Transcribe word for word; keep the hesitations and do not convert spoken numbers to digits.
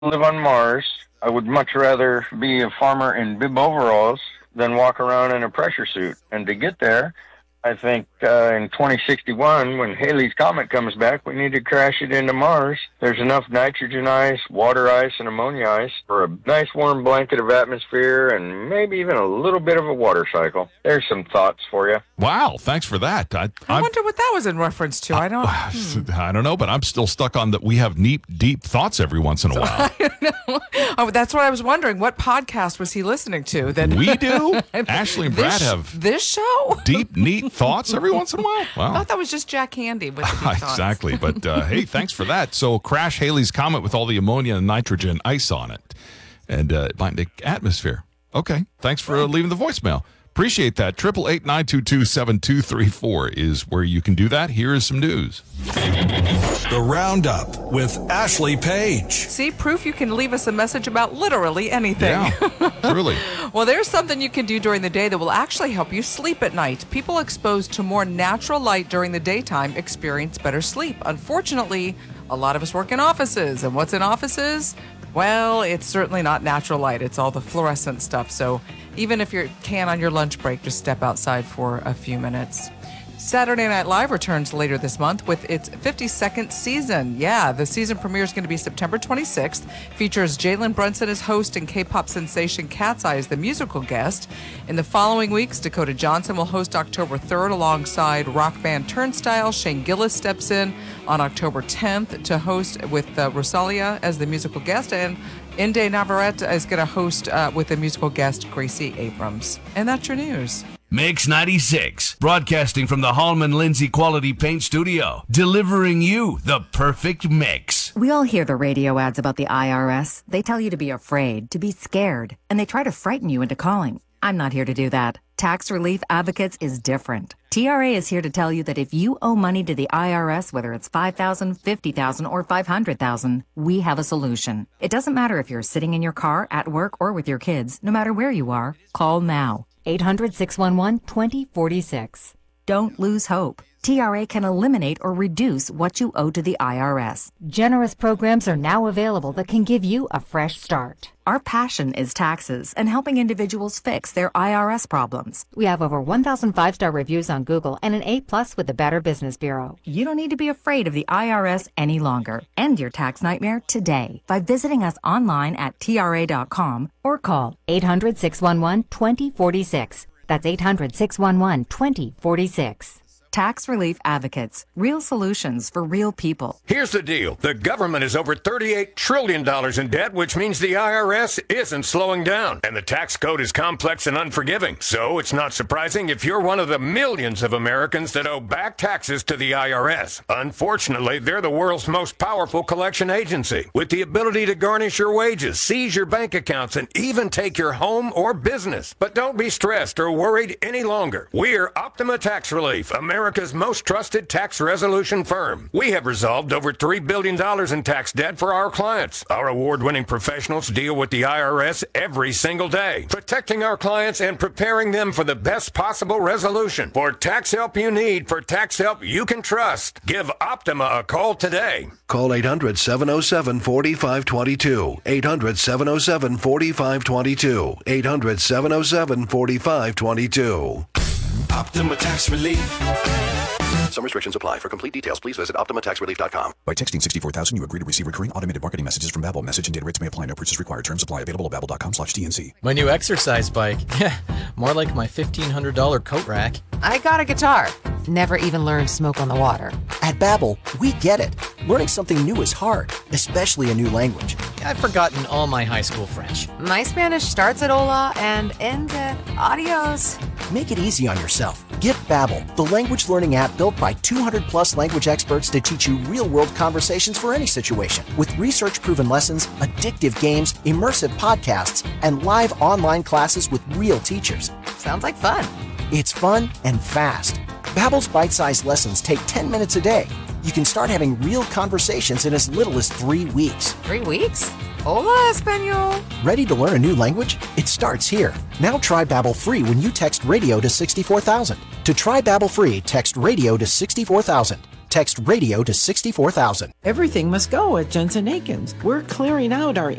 live on Mars. I would much rather be a farmer in bib overalls than walk around in a pressure suit. And to get there, I think uh, in twenty sixty-one, when Halley's Comet comes back, we need to crash it into Mars. There's enough nitrogen ice, water ice, and ammonia ice for a nice warm blanket of atmosphere and maybe even a little bit of a water cycle. There's some thoughts for you. Wow, thanks for that. I, I wonder what that was in reference to. I don't hmm. I don't know, but I'm still stuck on that we have deep, deep thoughts every once in a while. I know. Oh, that's what I was wondering. What podcast was he listening to? That we do? Ashley and Brad this, have this show? Deep, neat thoughts every once in a while. Wow. I thought that was just Jack Handy with the deep thoughts. Exactly. But uh, hey, thanks for that. So crash Halley's Comet with all the ammonia and nitrogen ice on it. And uh, it might make atmosphere. Okay. Thanks for uh, leaving the voicemail. Appreciate that. eight eight eight, nine two two, seven two three four is where you can do that. Here is some news. The Roundup with Ashley Page. See, proof you can leave us a message about literally anything. Yeah, truly. Well, there's something you can do during the day that will actually help you sleep at night. People exposed to more natural light during the daytime experience better sleep. Unfortunately, a lot of us work in offices. And what's in offices? Well, it's certainly not natural light. It's all the fluorescent stuff. So even if you can on your lunch break, just step outside for a few minutes. Saturday Night Live returns later this month with its fifty-second season. Yeah, the season premiere is going to be September twenty-sixth. Features Jalen Brunson as host and K-pop sensation Cat's Eye as the musical guest. In the following weeks, Dakota Johnson will host October third alongside rock band Turnstile. Shane Gillis steps in on October tenth to host with uh, Rosalia as the musical guest, and Inde Navarrete is going to host uh, with the musical guest Gracie Abrams. And that's your news. Mix ninety-six, broadcasting from the Hallman Lindsay Quality Paint Studio, delivering you the perfect mix. We all hear the radio ads about the I R S. They tell you to be afraid, to be scared, and they try to frighten you into calling. I'm not here to do that. Tax Relief Advocates is different. T R A is here to tell you that if you owe money to the I R S, whether it's five thousand dollars, fifty thousand dollars, or five hundred thousand dollars, we have a solution. It doesn't matter if you're sitting in your car, at work, or with your kids. No matter where you are, call now. eight hundred, six one one, two zero four six. Don't lose hope. T R A can eliminate or reduce what you owe to the I R S. Generous programs are now available that can give you a fresh start. Our passion is taxes and helping individuals fix their I R S problems. We have over one thousand five-star reviews on Google and an A plus with the Better Business Bureau. You don't need to be afraid of the I R S any longer. End your tax nightmare today by visiting us online at T R A dot com or call eight hundred, six one one, two zero four six. That's eight hundred, six one one, two zero four six. Tax Relief Advocates. Real solutions for real people. Here's the deal. The government is over thirty-eight trillion dollars in debt, which means the I R S isn't slowing down. And the tax code is complex and unforgiving. So it's not surprising if you're one of the millions of Americans that owe back taxes to the I R S. Unfortunately, they're the world's most powerful collection agency, with the ability to garnish your wages, seize your bank accounts, and even take your home or business. But don't be stressed or worried any longer. We're Optima Tax Relief, America's America's most trusted tax resolution firm. We have resolved over three billion dollars in tax debt for our clients. Our award-winning professionals deal with the I R S every single day, protecting our clients and preparing them for the best possible resolution. For tax help you need, for tax help you can trust, give Optima a call today. Call eight hundred, seven oh seven, four five two two. eight hundred, seven oh seven, four five two two. eight hundred, seven oh seven, four five two two. Optima Tax Relief. Some restrictions apply. For complete details, please visit Optima Tax Relief dot com. By texting sixty-four thousand, you agree to receive recurring automated marketing messages from Babbel. Message and data rates may apply. No purchase required. Terms apply. Available at babbel dot com slash T N C. My new exercise bike. Yeah, more like my fifteen hundred dollars coat rack. I got a guitar. Never even learned Smoke on the Water. At Babbel, we get it. Learning something new is hard, especially a new language. I've forgotten all my high school French. My Spanish starts at hola and ends at adios. Make it easy on yourself. Get Babbel, the language learning app built by two hundred plus language experts to teach you real-world conversations for any situation. With research-proven lessons, addictive games, immersive podcasts, and live online classes with real teachers. Sounds like fun. It's fun and fast. Babbel's bite-sized lessons take ten minutes a day. You can start having real conversations in as little as three weeks. Three weeks? Hola, Espanol. Ready to learn a new language? It starts here. Now try Babbel free when you text radio to sixty-four thousand. To try Babbel free, text radio to sixty-four thousand. Text radio to sixty-four thousand. Everything must go at Jensen Akins. We're clearing out our